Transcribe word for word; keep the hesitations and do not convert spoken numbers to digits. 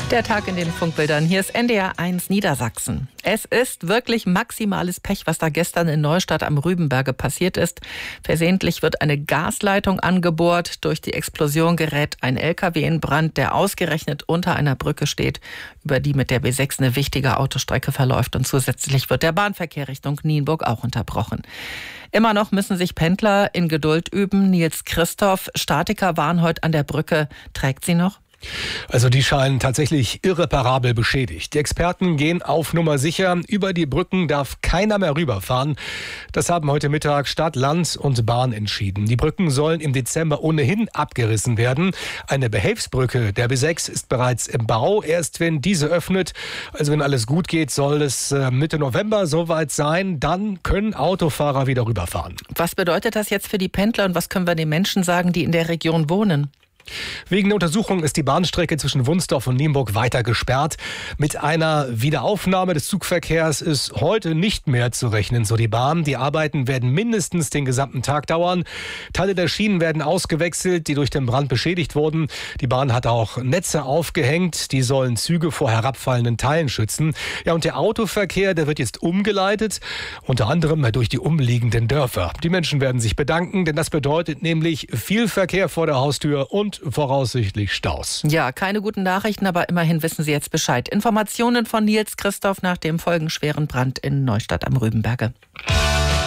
Der Tag in den Funkbildern. Hier ist N D R eins Niedersachsen. Es ist wirklich maximales Pech, was da gestern in Neustadt am Rübenberge passiert ist. Versehentlich wird eine Gasleitung angebohrt. Durch die Explosion gerät ein L K W in Brand, der ausgerechnet unter einer Brücke steht, über die mit der B sechs eine wichtige Autostrecke verläuft. Und zusätzlich wird der Bahnverkehr Richtung Nienburg auch unterbrochen. Immer noch müssen sich Pendler in Geduld üben. Nils Christoph, Statiker waren heute an der Brücke. Trägt sie noch? Also die scheinen tatsächlich irreparabel beschädigt. Die Experten gehen auf Nummer sicher. Über die Brücken darf keiner mehr rüberfahren. Das haben heute Mittag Stadt, Land und Bahn entschieden. Die Brücken sollen im Dezember ohnehin abgerissen werden. Eine Behelfsbrücke der B sechs ist bereits im Bau. Erst wenn diese öffnet, also wenn alles gut geht, soll es Mitte November soweit sein. Dann können Autofahrer wieder rüberfahren. Was bedeutet das jetzt für die Pendler und was können wir den Menschen sagen, die in der Region wohnen? Wegen der Untersuchung ist die Bahnstrecke zwischen Wunsdorf und Nienburg weiter gesperrt. Mit einer Wiederaufnahme des Zugverkehrs ist heute nicht mehr zu rechnen, so die Bahn. Die Arbeiten werden mindestens den gesamten Tag dauern. Teile der Schienen werden ausgewechselt, die durch den Brand beschädigt wurden. Die Bahn hat auch Netze aufgehängt, die sollen Züge vor herabfallenden Teilen schützen. Ja, und der Autoverkehr, der wird jetzt umgeleitet, unter anderem durch die umliegenden Dörfer. Die Menschen werden sich bedanken, denn das bedeutet nämlich viel Verkehr vor der Haustür und voraussichtlich Staus. Ja, keine guten Nachrichten, aber immerhin wissen Sie jetzt Bescheid. Informationen von Nils Christoph nach dem folgenschweren Brand in Neustadt am Rübenberge.